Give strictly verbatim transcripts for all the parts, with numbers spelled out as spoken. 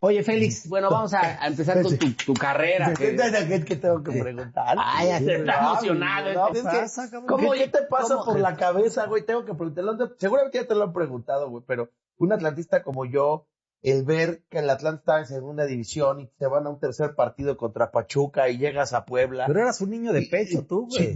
Oye, Félix, bueno, vamos a, a empezar con tu, tu carrera. ¿Qué que, que tengo que preguntar? Ay, ya se está emocionado. No, ¿Qué es te que, pasa, cabrón? ¿cómo, ¿Qué ¿Qué te pasa cómo? por la cabeza, güey? Tengo que preguntarlo. Seguramente ya te lo han preguntado, güey, pero un atlantista como yo, el ver que el Atlanta está en segunda división y se van a un tercer partido contra Pachuca y llegas a Puebla. Pero eras un niño de pecho, y, tú, güey. Sí,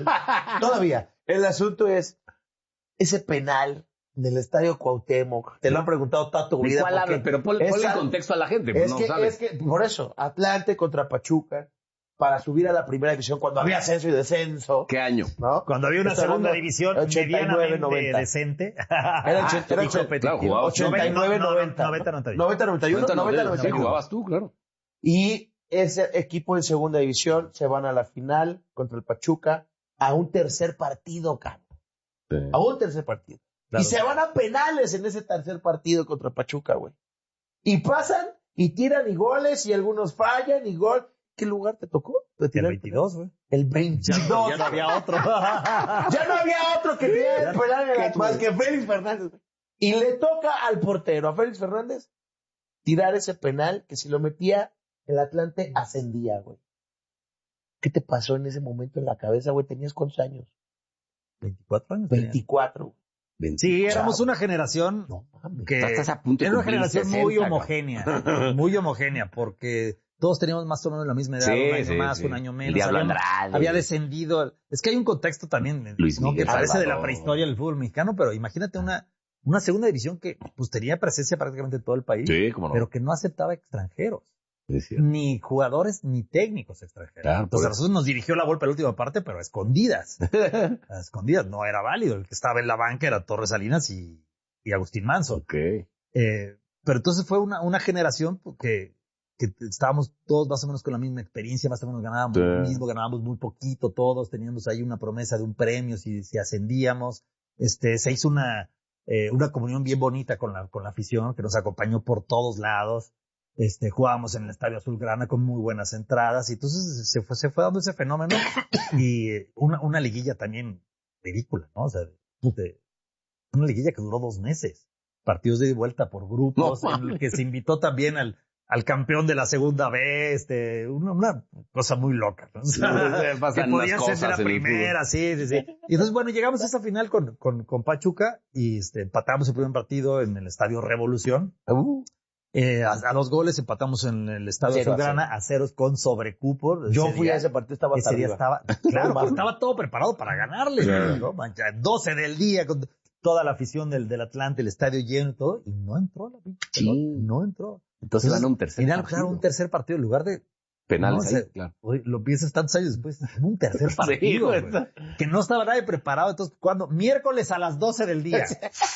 todavía. El asunto es ese penal del Estadio Cuauhtémoc. Te lo han preguntado toda tu vida. ¿Cuál habla? Pero ponle, ponle en contexto a la gente, pues es no que, sabes. Es que, por eso, Atlante contra Pachuca, para subir a la primera división, cuando había ascenso y descenso. ¿Qué año? ¿No? Cuando había una Está segunda hablando división ochenta y nueve, medianamente noventa. decente. Era ochenta, era y competitiva. Claro, ochenta y nueve, noventa. noventa, noventa y uno. noventa, noventa y uno, noventa, noventa y Sí, uno. jugabas tú, claro. Y ese equipo en segunda división se van a la final contra el Pachuca a un tercer partido, cabrón. Sí. A un tercer partido. Claro. Y se van a penales en ese tercer partido contra Pachuca, güey. Y pasan y tiran y goles y algunos fallan y gol. ¿Qué lugar te tocó? ¿Te El veintidós, güey. El veintidós. Ya, ya no había otro. Ya no había otro que tirara el penal en la- más que Félix Fernández. Y le toca al portero, a Félix Fernández, tirar ese penal que si lo metía el Atlante ascendía, güey. ¿Qué te pasó en ese momento en la cabeza, güey? ¿Tenías cuántos años? veinticuatro años. veinticuatro. Sí, éramos una generación No mames. que Estás a punto de era una cumplir generación muy sesenta, homogénea, muy homogénea, porque todos teníamos más o menos la misma edad, Sí, un año sí, más, sí. un año El menos. Diablo Habíamos- Andrade. había descendido. Es que hay un contexto también, Luis ¿no? Miguel que parece de la Salvador. prehistoria del fútbol mexicano, pero imagínate una, una segunda división que pues tenía presencia prácticamente en todo el país, Sí, cómo no. pero que no aceptaba extranjeros. Es cierto. Ni jugadores ni técnicos extranjeros. Claro, Entonces, a por nosotros nos dirigió la Volpe a la última parte, pero a escondidas. A escondidas. No era válido. El que estaba en la banca era Torres Salinas y, y Agustín Manso. Ok. Eh, pero entonces fue una, una generación que, que estábamos todos más o menos con la misma experiencia, más o menos ganábamos Sí. lo mismo, ganábamos muy poquito todos, teníamos ahí una promesa de un premio si, si ascendíamos. Este, se hizo una, eh, una comunión bien bonita con la, con la afición que nos acompañó por todos lados. Este, jugábamos en el Estadio Azulgrana con muy buenas entradas y entonces se fue, se fue dando ese fenómeno y una, una liguilla también ridícula, ¿no? O sea, de, una liguilla que duró dos meses, partidos de ida y vuelta por grupos, No, en el que se invitó también al, al campeón de la segunda B, este, una, una cosa muy loca, ¿no? O sea, Pasan que podía unas ser de la cosas en el primera, sí, sí, sí. Y entonces, bueno, llegamos a esa final con, con, con Pachuca y este, empatamos el primer partido en el Estadio Revolución. Uh, Eh, a, a dos goles empatamos en el Estadio Cero a Azulgrana, a ceros con sobrecupo. yo Ese fui día- a ese partido, estaba hasta Ese día arriba. estaba, claro, pues estaba todo preparado para ganarle, Claro. ¿no? Mancha, doce del día, con toda la afición del, del Atlante, el estadio lleno y todo, y no entró la pinche Sí. pelota, no entró. Entonces van a un tercer final, partido. claro, un tercer partido en lugar de Penales no, ahí, o sea, claro. hoy lo piensas tantos años después, un tercer Sí, partido, güey. güey, que no estaba nadie preparado. Entonces, cuando miércoles a las doce del día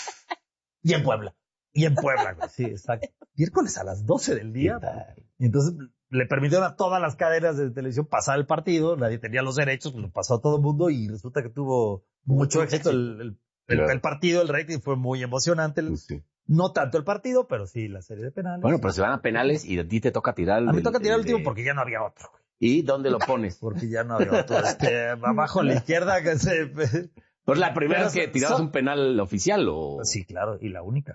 Y en Puebla. y en Puebla, güey, sí, exacto. Miércoles a las doce del día. Y entonces le permitieron a todas las cadenas de televisión pasar el partido, nadie tenía los derechos, pues lo pasó a todo el mundo y resulta que tuvo mucho éxito el, el, el, Claro. el partido, el rating fue muy emocionante. Pues sí. No tanto el partido, pero sí la serie de penales. Bueno, pero se van a penales y a ti te toca tirar. a mí el- toca tirar el último de- porque ya no había otro, güey. ¿Y dónde lo pones? Porque ya no había otro. Este, abajo a la izquierda que se... ¿Pues la primera Pero vez que son- tirabas son- un penal oficial o...? Sí, claro, y la única.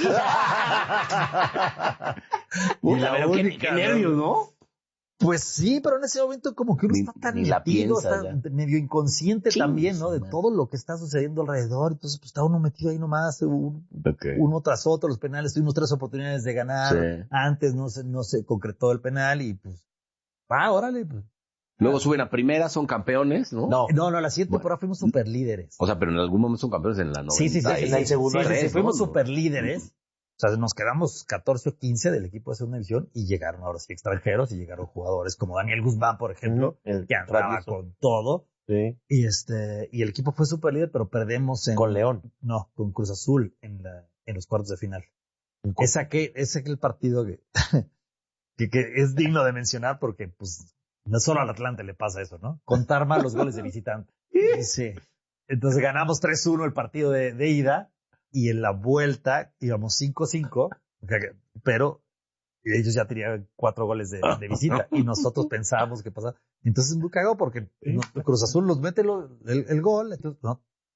Puta, la pero qué, única, qué ¿no? nervios, ¿no? Pues sí, pero en ese momento como que uno Ni- está tan ni la metido, piensa está medio inconsciente Sí, también, ¿no? De man. todo lo que está sucediendo alrededor. Entonces, pues está uno metido ahí nomás, un- Ok. uno tras otro, los penales. Tuvimos tres oportunidades de ganar. Sí. Antes no se, no se concretó el penal y pues, ah, órale. Pues. Luego suben a primera, son campeones, ¿no? No. No, no, la siguiente Bueno. temporada fuimos super líderes. O sea, pero en algún momento son campeones en la noventa. Sí, sí, sí, sí, en el sí, segundo sí, sí, tres, sí, fuimos ¿no? super líderes. O sea, nos quedamos catorce o quince del equipo de segunda división y llegaron ahora sí extranjeros y llegaron jugadores como Daniel Guzmán, por ejemplo, El que andaba travieso. con todo. Sí. Y este, y el equipo fue super líder, pero perdemos en, Con León. no, con Cruz Azul en la, en los cuartos de final. Esa que, ese que el partido que, que, que es digno de mencionar porque, pues, no solo al Atlante le pasa eso, ¿no? Contar mal los goles de visitante. Sí. Entonces ganamos tres uno el partido de, de ida y en la vuelta íbamos cinco cinco, pero ellos ya tenían cuatro goles de, de visita y nosotros pensábamos que pasaba. Entonces es muy cagado porque no, Cruz Azul nos mete lo, el, el gol, entonces no,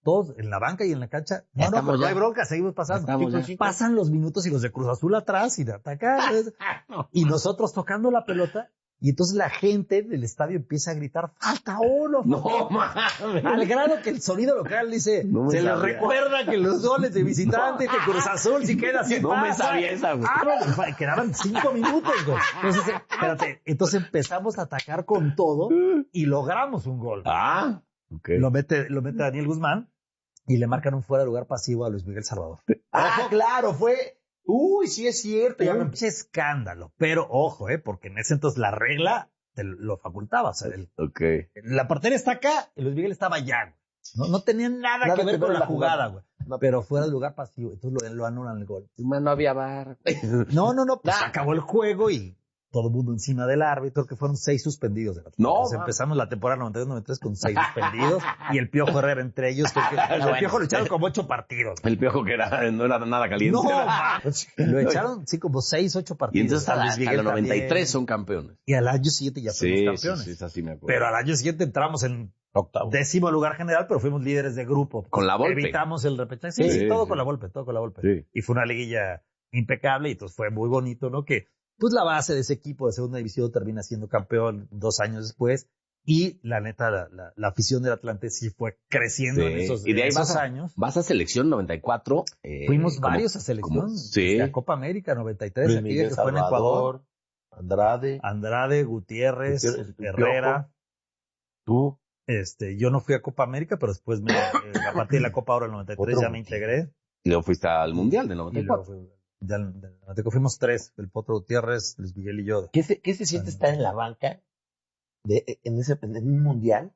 todos en la banca y en la cancha. No, Estamos no, pero no ya. hay bronca, seguimos pasando. Estamos Chicos, ya. pasan los minutos y los de Cruz Azul atrás y de atacar. Y nosotros tocando la pelota. Y entonces la gente del estadio empieza a gritar, falta uno. No, mames. Al grado que el sonido local dice, No me se les sabía. recuerda que los goles de visitante, que Cruz Azul si queda así No me pasa. sabía esa, güey. Ah, no, fa- quedaban cinco minutos, güey. Entonces, eh, espérate, entonces empezamos a atacar con todo y logramos un gol. Ah, ok. Lo mete, lo mete Daniel Guzmán y le marcan un fuera de lugar pasivo a Luis Miguel Salvador. Ah, claro, fue. Uy, sí es cierto. Ya Ya un me... pinche escándalo. Pero ojo, eh, porque en ese entonces la regla te lo facultaba. O sea, el- Ok. la portería está acá y Luis Miguel estaba allá, güey. No, no tenía nada, Nada que ver que con ver la la jugada, jugada. güey. No. Pero fuera de lugar pasivo. Entonces lo, lo anulan el gol. No había bar. No, no, no. Pues Ah. acabó el juego y todo el mundo encima del árbitro, que fueron seis suspendidos. De la No, Entonces, man. empezamos la temporada noventa y dos noventa y tres con seis suspendidos y el Piojo Herrera entre ellos. Que, que- al Bueno. Piojo lo echaron como ocho partidos. El piojo que era, no era nada caliente. No, man. Lo echaron, sí, como seis, ocho Y partidos. entonces A hasta, Luis hasta Miguel el noventa y tres también. son campeones. Y al año siguiente ya fuimos Sí, sí, campeones. sí, esa sí me acuerdo. Pero al año siguiente entramos en Octavo. décimo lugar general, pero fuimos líderes de grupo. Con la Volpe. Evitamos el repechaje. Sí, Sí, sí, todo sí. con la Volpe, todo con la Volpe. Sí. Y fue una liguilla impecable y entonces fue muy bonito, ¿no? Que pues la base de ese equipo de segunda división termina siendo campeón dos años después y la neta, la, la, la afición del Atlante sí fue creciendo Sí. en esos, Y de en ahí esos vas a- años. Vas a selección noventa y cuatro. Eh, Fuimos como- varios a selección. como- sí. Este, a Copa América noventa y tres, Luis aquella Miguel que fue en Ecuador. Salvador, Andrade, Andrade, Gutiérrez, Gutiérrez, el Herrera. tú. Este, yo no fui a Copa América, pero después me, eh, a partir de la Copa Oro del noventa y tres Otro ya me motivo. integré. Y luego fuiste al Mundial del Y noventa y luego cuatro. fui- del- del noventa y cuatro fuimos tres, el Potro Gutiérrez, Luis Miguel y yo. ¿Qué se, qué se siente estar en la banca de, en, ese, en un mundial?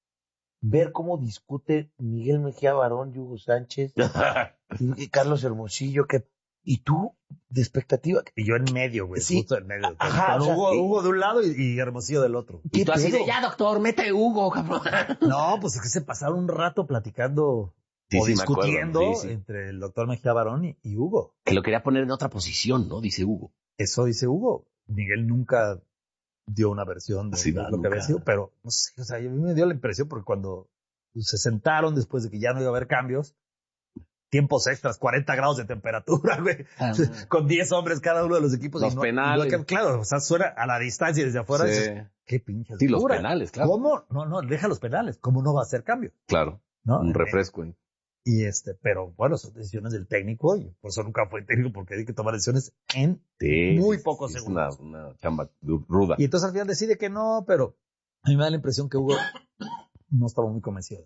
Ver cómo discute Miguel Mejía Barón, Hugo Sánchez, y, y Carlos Hermosillo, que, y tú, de expectativa. Y yo en medio, güey, Sí. justo en medio. Ajá, Con o sea, Hugo, sí. Hugo de un lado y, y Hermosillo del otro. Y tú así pedo? de, ya doctor, mete Hugo, cabrón. No, pues es que se pasaron un rato platicando Sí, o sí, me acuerdo, discutiendo sí, sí. entre el doctor Mejía Barón y, y Hugo. Que lo quería poner en otra posición, ¿no? Dice Hugo. Eso dice Hugo. Miguel nunca dio una versión de Sí, lo no, que nunca. había sido, pero no sé, o sea, a mí me dio la impresión porque cuando se sentaron después de que ya no iba a haber cambios, tiempos extras, cuarenta grados de temperatura, güey, con diez hombres cada uno de los equipos. Los y no- penales. y no- claro, o sea, suena a la distancia y desde afuera. Sí. Dices, qué pinche Sí, los locura. penales, claro. ¿Cómo? No, no, deja los penales. ¿Cómo no va a hacer cambio? Claro. ¿No? Un Eh, refresco. ¿eh? Y este, pero bueno, son decisiones del técnico y por eso nunca fue técnico porque hay que tomar decisiones en Sí, muy sí, pocos sí, es segundos. una, una chamba du- ruda. Y entonces al final decide que no, pero a mí me da la impresión que Hugo no estaba muy convencido.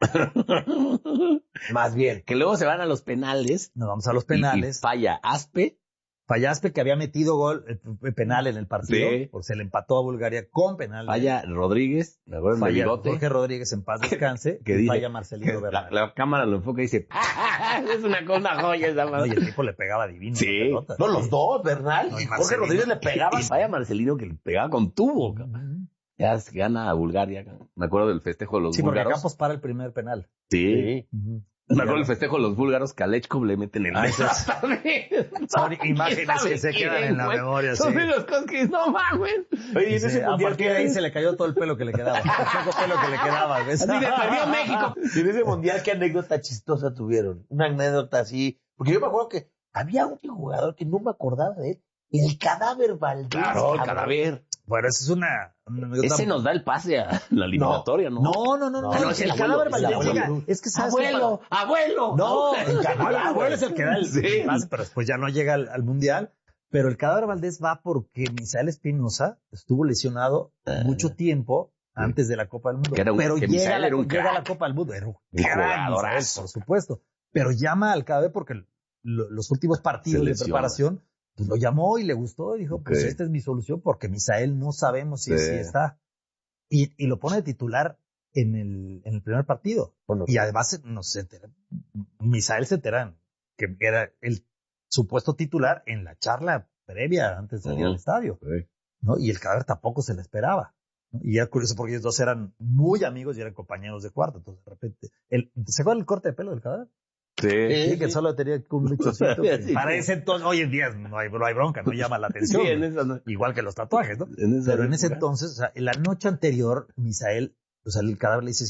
Más bien. Que luego se van a los penales. Nos vamos a los y- penales. Y, falla Aspe. Fallaspe, que había metido gol, eh, penal en el partido, Sí. porque se le empató a Bulgaria con penal. Falla Rodríguez. Me acuerdo de Falla bigote. Jorge Rodríguez en paz descanse. que y dice- falla Marcelino La, Bernal. la cámara lo enfoca y dice, es una cosa joya esa No, madre. y el tipo le pegaba divino. Sí. la pelota. No, los dos, Bernal No, y y Jorge Marcelino. Rodríguez le pegaban. Y vaya Marcelino que le pegaba con tubo. cabrón. Ujú. Ya se gana a Bulgaria. cabrón. Me acuerdo del festejo de los Sí, porque búlgaros. Campos para el primer penal. Sí. Ujú. Me acuerdo del festejo de los búlgaros que a Lechkov le meten el Ah, dedo. esas- Son imágenes que se quedan en la memoria, Son sí. de los cosas que no mames. Oye, y en Dice, ese a mundial partir de ahí que se le cayó todo el pelo que le quedaba. El poco pelo que le quedaba. ¿ves? Así de perdió México. Y en ese mundial, ¿qué anécdota chistosa tuvieron? Una anécdota así. Porque yo me acuerdo que había un jugador que no me acordaba de él. El Cadáver Valdés. Claro, el cabrón. cadáver. Bueno, esa es una... una anécdota- Ese nos da el pase a la eliminatoria, ¿no? No, no, no, no. No, no, no, es el el cadáver abuelo, es el Valdés llega. abuelo. Es que sabes qué Abuelo, abuelo. No, el cadáver, el abuelo es el que da el Sí. pase, pero después ya no llega al, al mundial. Pero el cadáver Valdés va porque Misael Espinosa estuvo lesionado Ah. mucho tiempo Sí. antes de la Copa del Mundo. Que era un- pero que llega, Misael la, era un llega a la crack. Copa del Mundo. Era un Un crack, Misael, jugadorazo. por supuesto. Pero llama al cadáver porque lo- los últimos partidos Se de lesiona. preparación pues lo llamó y le gustó y dijo, pues Ok. esta es mi solución porque Misael no sabemos si, Sí. si está. Y, y lo pone de titular en el, en el primer partido. Bueno, Y además nos se entera, Misael se enteran que era el supuesto titular en la charla previa antes de salir Ujú. al estadio, Sí. ¿no? Y el cadáver tampoco se le esperaba, ¿no? Y era curioso porque ellos dos eran muy amigos y eran compañeros de cuarto. Entonces, de repente, el, ¿se acuerdan el corte de pelo del cadáver? Sí. Sí, que solo tenía un luchocito. que Sí. Para ese entonces, hoy en día no hay, no hay bronca, no llama la Sí, atención. en ¿no? esa no- Igual que los tatuajes, ¿no? en esa Pero en ese época. entonces, o sea, en la noche anterior, Misael, o sea, el cadáver le dice, si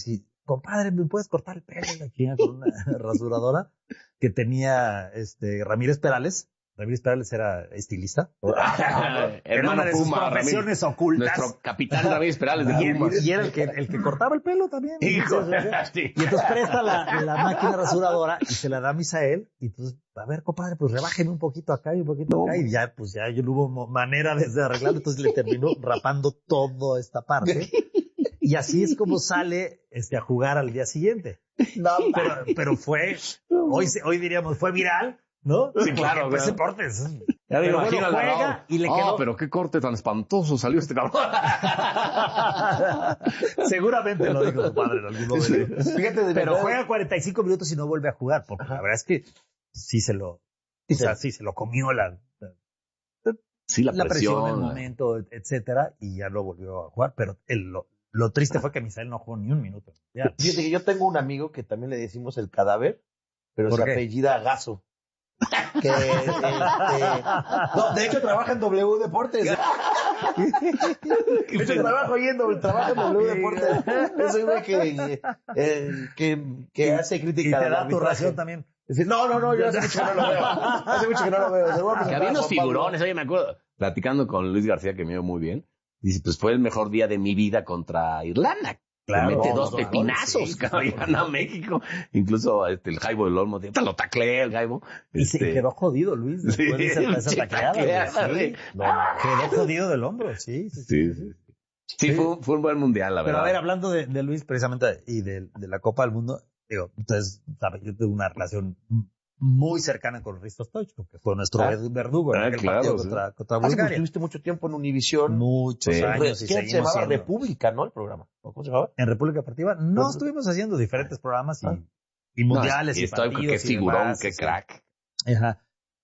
compadre, ¿me puedes cortar el pelo? La china con una rasuradora que tenía este Ramírez Perales. Ramírez Perales era estilista. Era una de sus Puma, profesiones ocultas. Nuestro capitán Ramírez Perales de Y, Pumas. y era el que, el que cortaba el pelo también. Hijo, Entonces, sí. y entonces presta la, la máquina rasuradora y se la da a Misael. Y entonces, a ver, compadre, pues rebájeme un poquito acá y un poquito acá. Y ya, pues ya no hubo manera de arreglarlo. Entonces le terminó rapando toda esta parte. Y así es como sale este, a jugar al día siguiente. No, Pero, pero fue, hoy, se- hoy diríamos, fue viral, ¿no? Sí, claro, Pues claro. deportes. Ya me Pero imagino bueno, al juega narrador. y le Ah, quedó. pero qué corte tan espantoso salió este cabrón. Seguramente lo dijo tu padre en algún momento. Fíjate, de Pero verdad, juega cuarenta y cinco minutos y no vuelve a jugar, porque la verdad es que sí se lo, o sea, sí se lo comió la, Sí, la, la presión, presión. el momento, etcétera, y ya no volvió a jugar. Pero el, lo, lo triste fue que Misael no jugó ni un minuto. Ya. Fíjate que yo tengo un amigo que también le decimos el cadáver, pero ¿Por se qué? apellida Gaso. Que, este, no, de hecho trabaja en W Deportes. De hecho trabaja ahí en doble, trabaja en W Deportes. Es un güey que, eh, que, que hace Y crítica te al da tu arbitraje. ración también. Es decir, no, no, no, yo hace mucho que no lo veo. Hace mucho que no lo veo. Se lo voy a Que presentar había a unos Juan Pablo. figurones, oye, me acuerdo, platicando con Luis García, que me dio muy bien. Dice, pues fue el mejor día de mi vida contra Irlanda. Claro, que mete no, dos no, pepinazos, sí, cabrón, y sí, gana México. Incluso este, el Jaibo del Olmo, te lo tacleé el Jaibo. Y se Este, quedó jodido Luis después de esa, esa sí, tacleada. tacleada, güey, sí. sí. No, no, quedó jodido del hombro, sí. Sí, Sí, sí. Sí, fue, un- fue un buen mundial, la Pero verdad. a ver, hablando de, de Luis precisamente y de, de la Copa del Mundo, digo, entonces, ¿sabes? Yo tengo una relación muy cercana con Risto Stoichkov, que fue nuestro Ah. verdugo en Ah, aquel claro, partido sí. contra, contra Ah, sí, pues, Bulgaria. estuviste mucho tiempo en Univisión. Muchos Sí. años y ¿Qué se seguimos llamaba? siendo. República, ¿no? El programa. ¿Cómo se llamaba? En República Deportiva no Pues- estuvimos haciendo diferentes programas y, Ah. y mundiales No, y, y Stoichkov, partidos qué y figurón, demás, qué sí. crack. Ajá.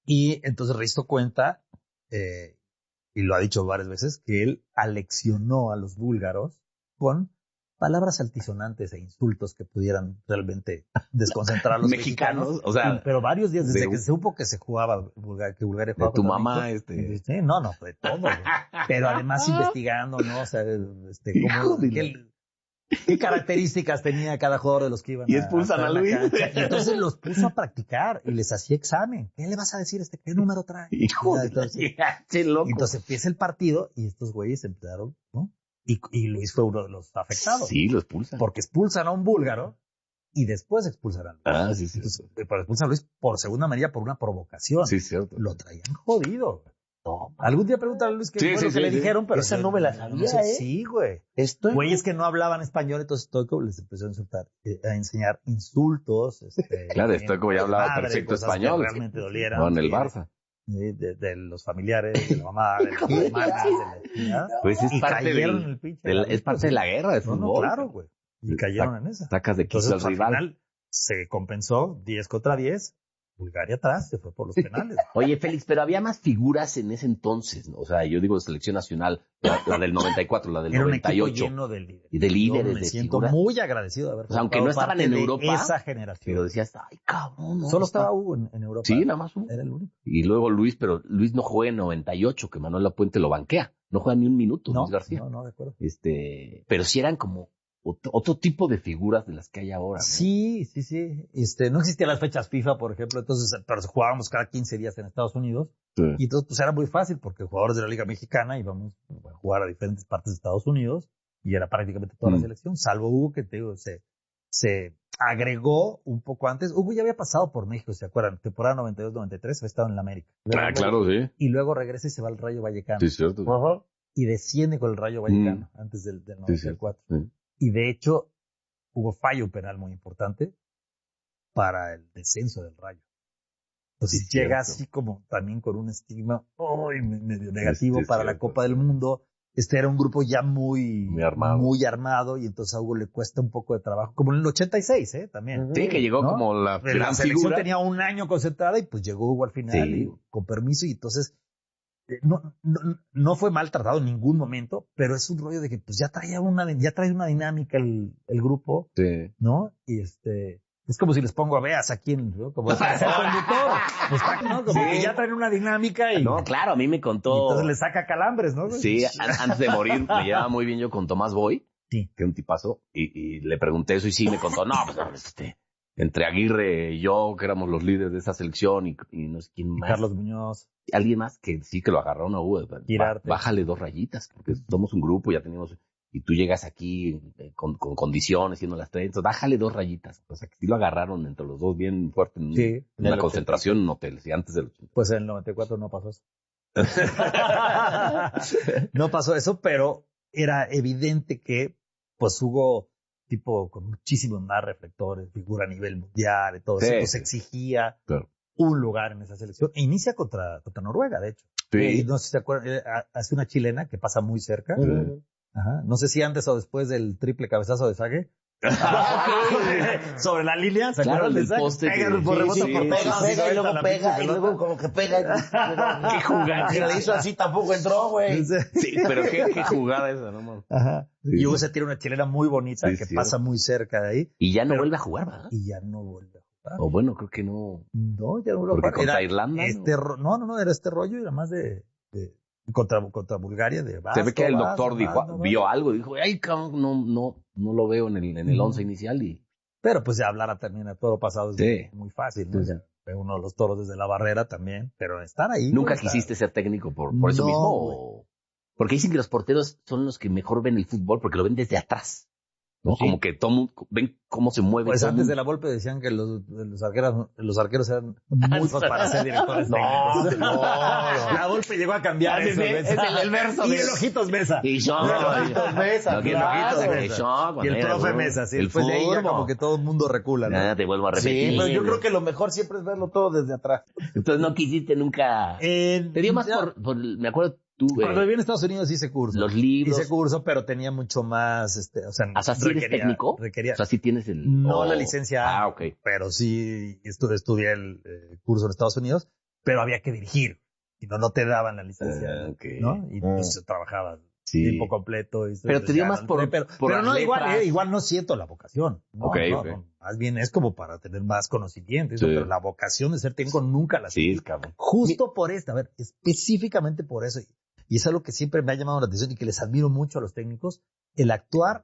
Y entonces Risto cuenta, eh, y lo ha dicho varias veces, que él aleccionó a los búlgaros con palabras altisonantes e insultos que pudieran realmente desconcentrar a los Mexicanos, mexicanos. o sea, Y- pero varios días desde de- que se supo que se jugaba Bulgaria, que Bulgaria De jugaba tu contra mamá, México, este. sí, no, no, de todo, güey. Pero además investigando, ¿no? O sea, este, cómo, Híjole. qué, qué características tenía cada jugador de los que iban Y expulsan estar a en la Luis. cancha. Y entonces los puso a practicar y les hacía examen. ¿Qué le vas a decir a este? ¿Qué número trae? Hijo Ya, de entonces, che, loco. y entonces empieza el partido y estos güeyes empezaron, ¿no? Y, y Luis fue uno de los afectados. Sí, lo expulsan. Porque expulsan a un búlgaro y después expulsan a Luis. Ah, sí, sí. Entonces, pero expulsan a Luis por segunda manera por una provocación. Sí, cierto. Lo traían jodido. No. Algún día pregúntale a Luis qué Sí, fue sí, lo que sí, le sí. dijeron, pero Esa yo no me la sabía, sé. ¿eh? Sí, güey. Estoy. Güeyes que no hablaban español, entonces Stoichkov les empezó a insultar, eh, a enseñar insultos. Este, Claro, Stoichkov ya hablaba madre, perfecto cosas que español. realmente dolieran. No, en el Sí, Barça. De, de, de los familiares, de la mamá, de las hermanas, de la chingada. Pues es Y parte, cayeron del- en el pinche. del- es parte de la guerra de No, no, fútbol. claro, güey. Y cayeron en esa. Sacas de quicio Entonces, al al rival. final se compensó diez contra diez. Bulgaria atrás, se fue por los penales. Oye, Félix, pero había más figuras en ese entonces, ¿no? O sea, yo digo de selección nacional, la, la del noventa y cuatro, la del Era un noventa y equipo ocho. lleno de líderes. Y de líderes, Yo me de siento figuras. muy agradecido de haber O sea, aunque formado no estaban parte en de Europa, esa generación. Pero decías, ay, cabrón, no. Solo está- estaba Hugo en, en Europa. Sí, nada más uno. Era el único. Y luego Luis, pero Luis no juega en noventa y ocho, que Manuel Lapuente lo banquea. No juega ni un minuto, No, Luis García. no, no, de acuerdo. Este, pero sí eran como otro, otro tipo de figuras de las que hay ahora, ¿no? Sí, sí, sí. Este, no existían las fechas FIFA, por ejemplo, entonces, pero jugábamos cada quince días en Estados Unidos. Sí. Y entonces, pues era muy fácil porque jugadores de la Liga Mexicana íbamos a jugar a diferentes partes de Estados Unidos y era prácticamente toda Mm. la selección, salvo Hugo, que te digo, se, se agregó un poco antes. Hugo ya había pasado por México, ¿se acuerdan? Temporada noventa y dos noventa y tres, había estado en la América. Ah, claro, sí. Y luego regresa y se va al Rayo Vallecano. Sí, cierto. Ajá. Y desciende con el Rayo Vallecano antes del, del Sí, sí. noventa y cuatro. Sí. Y de hecho, hubo fallo penal muy importante para el descenso del Rayo. Entonces Sí, llega cierto. así como también con un estigma ay, me- medio negativo Sí, sí, para la cierto. Copa del Mundo. Este era un grupo ya muy, Muy armado. muy armado y entonces a Hugo le cuesta un poco de trabajo, como en el ochenta y seis, ¿eh? También. Ujú. Sí, que llegó ¿No? como la Pero la gran selección figura. tenía un año concentrada y pues llegó Hugo al final Sí. y con permiso y entonces eh, no, no, no fue maltratado en ningún momento, pero es un rollo de que pues ya traía una, ya trae una dinámica el, el grupo, Sí. ¿no? Y este, es como si les pongo a Beas aquí en, ¿no? Como si fuera conductor, pues, está, ¿no? Como Sí. que ya traen una dinámica y, No, claro, a mí me y contó. entonces le saca calambres, ¿no? Sí, an- antes de morir me llevaba muy bien yo con Tomás Boy. Sí. que es un tipazo, y, y le pregunté eso y sí me contó, no, pues no, este, entre Aguirre y yo, que éramos los líderes de esa selección, y, y no sé quién Y más. Carlos Muñoz. Alguien más que sí que lo agarraron a Hugo. Girarte. Bájale dos rayitas, porque somos un grupo, ya tenemos, y tú llegas aquí eh, con, con condiciones, siendo las tres, entonces bájale dos rayitas. O sea, que sí lo agarraron entre los dos bien fuerte en, Sí, en en una el concentración en hoteles, y antes del ochenta. Pues en el noventa y cuatro no pasó eso. No pasó eso, pero era evidente que pues Hugo, tipo con muchísimos más reflectores, figura a nivel mundial y todo Sí, eso, pues sí. exigía Claro. un lugar en esa selección. E inicia contra, contra Noruega, de hecho. Sí. Y no sé si se acuerdan, eh, hace una chilena que pasa muy cerca. Sí. Ajá. No sé si antes o después del triple cabezazo de Sague. Sobre la línea, ¿se Claro, acuerdan el de Sague? poste Pega que- el por sí, rebote sí, por sí, Pega, sí, pega sí, y luego la pega, pinche y luego como que pega. Qué jugada. Que le hizo así tampoco entró, güey. pelota. Sí, pero qué, qué jugada esa, no mames. Ajá. Sí. Y Hugo se tira una chilena muy bonita Sí, que sí. pasa muy cerca de ahí Y ya no Pero- vuelve a jugar, ¿verdad? y ya no vuelve a jugar. O bueno, creo que no. No, ya no vuelve a Porque jugar. contra Era Irlanda, Este ¿no? ro- no, no, no, era este rollo y era más de, de contra, contra Bulgaria de vas, Se ve que no el vas, doctor no dijo, vas, no vas. vio algo y dijo, ay, cabrón, no, no, no lo veo en el, en el Ujú. once inicial y. Pero pues ya hablar a también a todo pasado es Sí. muy, muy fácil, ¿no? Sí, sí. Ya ve uno de los toros desde la barrera también, pero estar ahí. ¿Nunca güey, está- quisiste ser técnico por, por eso No, mismo? güey. O... Porque dicen que los porteros son los que mejor ven el fútbol porque lo ven desde atrás. ¿no? Pues sí. Como que todo mundo, ven cómo se mueve. Pues todo antes de mundo. la Volpe decían que los, los arqueros, los arqueros eran muy fáciles para ser directores No, técnicos. no, no. La Volpe llegó a cambiar Ah, sí, eso. sí, ¿ves? es el- el verso Y de- el Ojitos Mesa. Y yo, Y el Ojitos Mesa, no, que el claro. Ojitos, que yo, Y cuando el era profe fútbol, Mesa, sí. el Después de ahí ya fútbol. como que todo el mundo recula, ¿no? Nada, te vuelvo a Sí, repetir. pero yo creo que lo mejor siempre es verlo todo desde atrás. Entonces no quisiste nunca. Eh, Te dio más ya, por, por, me acuerdo tú, Cuando eh, viví en Estados Unidos hice curso. los libros. Hice curso, pero tenía mucho más, este, o sea, O sea, ¿sí eres requería- técnico? requería- O sea, sí tienes el. No o- la licencia A, Ah, ok. pero sí estu- estudié el eh, curso en Estados Unidos, pero había que dirigir. Si no, no te daban la licencia, Ah, ok. ¿no? Y Ah. pues trabajaba Sí. tiempo completo. Y Pero te dio ya más no- por- Pero, por pero las no, igual, letras. eh, igual no siento la vocación. No, Ok, no, ok. no, más bien es como para tener más conocimiento. y eso, Sí. Pero la vocación de ser técnico nunca la Sí, sentí. cabrón. Justo por esta, a ver, específicamente por eso. Y es algo que siempre me ha llamado la atención y que les admiro mucho a los técnicos, el actuar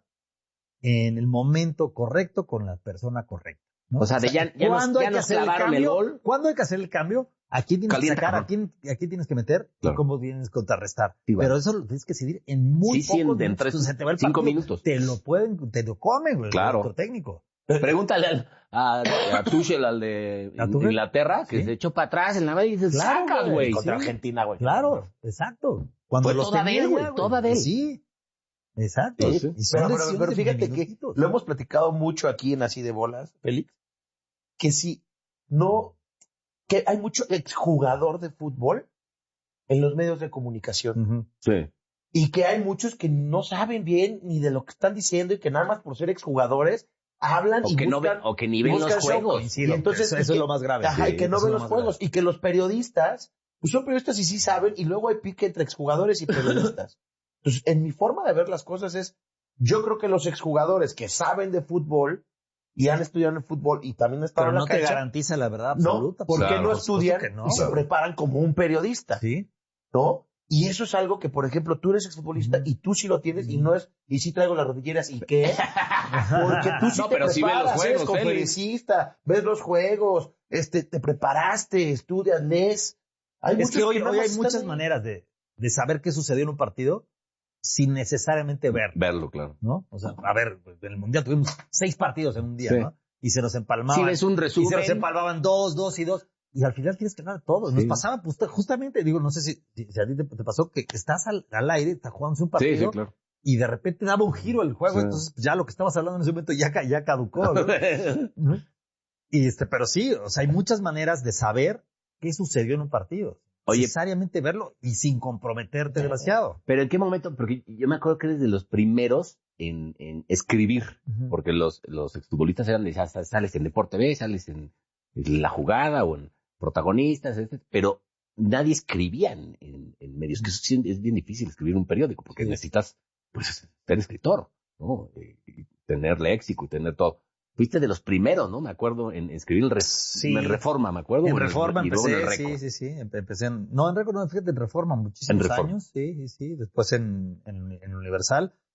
en el momento correcto con la persona correcta. ¿no? O sea, de ya- ya nos- ¿cuándo ya hay que nos hacer el clavaron el cambio? gol. ¿Cuándo hay que hacer el cambio? ¿A quién tienes Calienta, que sacar? ¿A cabrón. quién, ¿A quién tienes que meter? Claro. ¿Y cómo tienes que contrarrestar? Sí, vale. Pero eso lo tienes que decidir en muy Sí, sí, pocos en- en minutos. tres- Entonces, se te va el cinco partido. minutos. Te lo pueden, te lo comen, güey, Claro. el director técnico. Pregúntale al, a, a Tuchel, al de ¿A Tuchel? Inglaterra, que Sí. se echó para atrás en la media y dices, Claro, sacas, güey, güey. Contra Sí. Argentina, güey. Claro, exacto. Cuando Fue los toda de tenía él, güey, ya, toda de él. Sí, exacto. Sí, sí. Y son Pero, pero, lesiones pero de fíjate que minutitos. lo hemos platicado mucho aquí en Así de Bolas, Félix, que si no, que hay mucho exjugador de fútbol en los medios de comunicación Ujú. Sí. y que hay muchos que no saben bien ni de lo que están diciendo y que nada más por ser exjugadores hablan O y que, no buscan, ven, o que ni ven los buscan show, juegos. Coincido. Y entonces, eso, y eso que- es lo más grave. ajá, Sí, y que no eso ven es los lo más juegos y que los periodistas, pues son periodistas y sí saben y luego hay pique entre exjugadores y periodistas. Entonces, en mi forma de ver las cosas es, yo creo que los exjugadores que saben de fútbol y han estudiado en fútbol y también están Pero en la no te cancha, garantiza la verdad no, absoluta. porque Claro, no por supuesto estudian que no. y se preparan como un periodista, Sí. ¿no? Y eso es algo que, por ejemplo, tú eres exfutbolista Ujú. y tú sí lo tienes y no es, y sí traigo las rodilleras y qué, porque tú sí No, te pero sí ven los preparas, eres juegos, conferencista, ves los juegos, este, te preparaste, estudias, lees. Hay Es muchos que hoy, nada hoy más hay están muchas ahí. maneras de, de saber qué sucedió en un partido sin necesariamente ver, Verlo, claro. ¿no? O sea, a ver, en el Mundial tuvimos seis partidos en un día, Sí. ¿no? Y se nos empalmaban. Si ves un Y se resumen. nos empalmaban dos, dos y dos. Y al final tienes que ganar todos. Nos Sí. pasaba pues, justamente, digo, no sé si, si, si a ti te, te pasó que, que estás al, al aire, estás jugando un partido Sí, sí, claro. y de repente daba un giro el juego, Sí. entonces pues, ya lo que estabas hablando en ese momento ya, ca- ya caducó, ¿no? ¿No? Y este, pero sí, o sea, hay muchas maneras de saber qué sucedió en un partido. Oye. Necesariamente verlo y sin comprometerte demasiado. Pero ¿en qué momento? Porque yo me acuerdo que eres de los primeros en, en escribir, Ujú. porque los, los exfutbolistas eran de, ya sales en Deporte B, sales en, en La Jugada o en Protagonistas, este, pero nadie escribía en, en, en medios, que eso sí es bien difícil escribir un periódico, porque Sí. necesitas, pues, ser escritor, ¿no? Y, y tener léxico y tener todo. Fuiste de los primeros, ¿no? Me acuerdo en escribir el, re- Sí. en Reforma, me acuerdo. o En el- Reforma y luego en empecé, el Récord. sí, sí, sí, empe- empecé en, no, en Récord, no, fíjate, en Reforma muchísimos En Reforma. años, sí, sí, sí, después en, en, en Universal,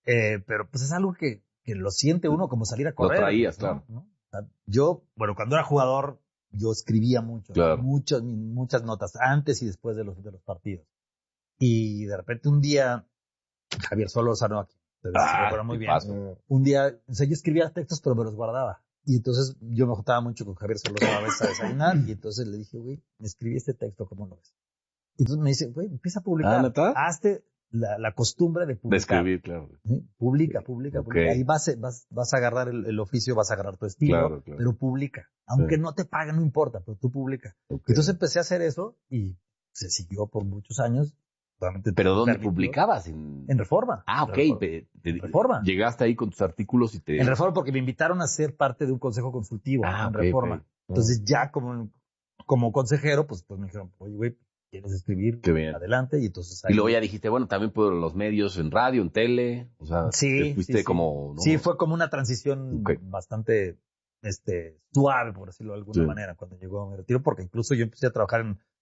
Eh, pero pues es algo que, que lo siente uno como salir a correr. Lo traías, ¿no? claro. ¿no? O sea, yo, bueno, cuando era jugador, yo escribía mucho, Claro. muchas, muchas notas antes y después de los, de los partidos. Y de repente un día, Javier Solórzano, aquí, ustedes se Ah, recuerdan muy bien, tipazo. un día, o sea, yo escribía textos, pero me los guardaba. Y entonces yo me juntaba mucho con Javier Solórzano a veces a desayunar, y entonces le dije, güey, me escribí este texto, ¿cómo lo ves? Y entonces me dice, güey, empieza a publicar. Ah, ¿neta? Hazte la, la costumbre de De publicar. escribir, claro. ¿Sí? Publica, publica, Ok. publica. Ahí vas, vas, vas a agarrar el, el oficio, vas a agarrar tu estilo, Claro, claro. pero publica. Aunque Sí. no te paguen, no importa, pero tú publica. Ok. Entonces empecé a hacer eso y se siguió por muchos años. Realmente ¿Pero dónde permitió. publicabas? En, En Reforma. Ah, ok. En Reforma. Pe- te- En Reforma. Llegaste ahí con tus artículos y te... En Reforma porque me invitaron a ser parte de un consejo consultivo Ah, en ok, Reforma. ok. Entonces ya como, como consejero, pues, pues me dijeron, oye, güey, ¿quieres escribir? Qué bien. Adelante. Y entonces Y luego ya dijiste, bueno, también puedo en los medios, en radio, en tele. O sea, Sí, te fuiste sí, sí. como... ¿no? Sí, fue como una transición Ok. bastante este, suave, por decirlo de alguna Sí. manera, cuando llegó a mi retiro, porque incluso yo empecé a trabajar en